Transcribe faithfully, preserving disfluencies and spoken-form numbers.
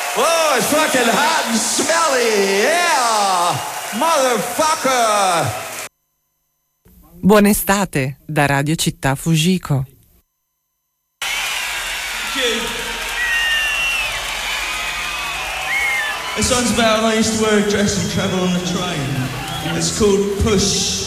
Oh, it's fucking hot and smelly, yeah, motherfucker. Buona estate da Radio Città Fujiko. This song's about when I used to wear a dress and travel on the train. It's called Push.